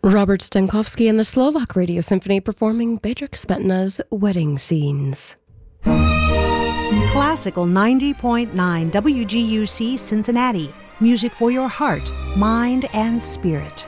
Robert Stankovsky and the Slovak Radio Symphony performing Bedřich Smetana's Wedding Scenes. Classical 90.9 WGUC Cincinnati. Music for your heart, mind, and spirit.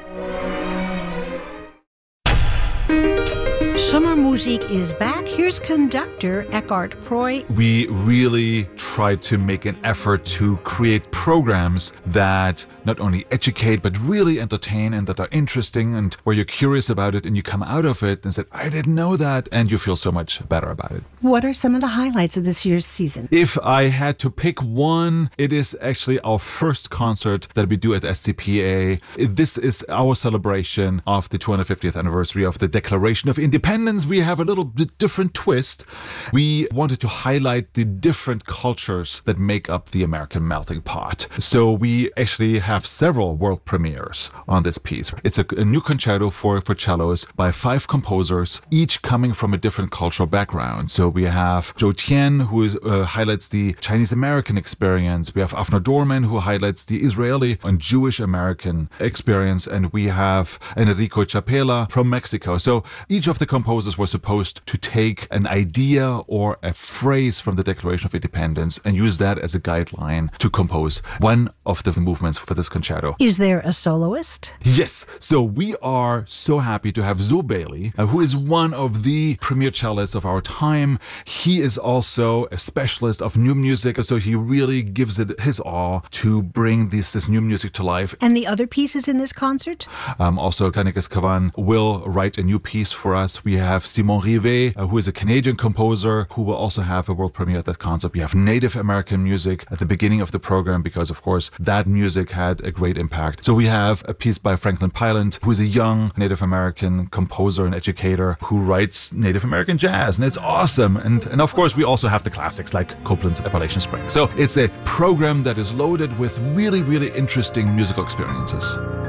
Sommermusik is back. Here's conductor Eckhart Preu. We really try to make an effort to create programs that not only educate but really entertain and that are interesting and where you're curious about it and you come out of it and say, I didn't know that, and you feel so much better about it. What are some of the highlights of this year's season? If I had to pick one, it is actually our first concert that we do at SCPA. This is our celebration of the 250th anniversary of the Declaration of Independence. We have a little bit different twist. We wanted to highlight the different cultures that make up the American melting pot. So we actually have several world premieres on this piece. It's a new concerto for cellos by 5 composers, each coming from a different cultural background. So we have Zhou Tian, who highlights the Chinese-American experience. We have Avner Dorman, who highlights the Israeli and Jewish-American experience. And we have Enrico Chapela from Mexico. So each of the composers was supposed to take an idea or a phrase from the Declaration of Independence and use that as a guideline to compose one of the movements for this concerto. Is there a soloist? Yes. So we are so happy to have Zoe Bailey, who is one of the premier cellists of our time. He is also a specialist of new music, so he really gives it his all to bring this new music to life. And the other pieces in this concert? Also, Kanekes Kavan will write a new piece for us. We have Simon Rivet, who is a Canadian composer, who will also have a world premiere at that concert. We have Native American music at the beginning of the program because, of course, that music had a great impact. So we have a piece by Franklin Pylant, who is a young Native American composer and educator who writes Native American jazz, and it's awesome. And of course, we also have the classics like Copland's Appalachian Spring. So it's a program that is loaded with really, really interesting musical experiences.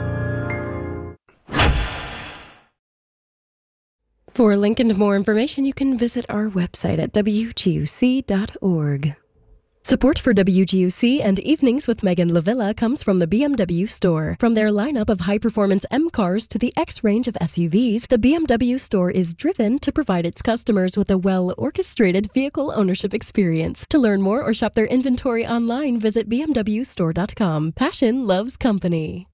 For a link and more information, you can visit our website at wguc.org. Support for WGUC and Evenings with Megan Lavilla comes from the BMW Store. From their lineup of high-performance M cars to the X range of SUVs, the BMW Store is driven to provide its customers with a well-orchestrated vehicle ownership experience. To learn more or shop their inventory online, visit bmwstore.com. Passion loves company.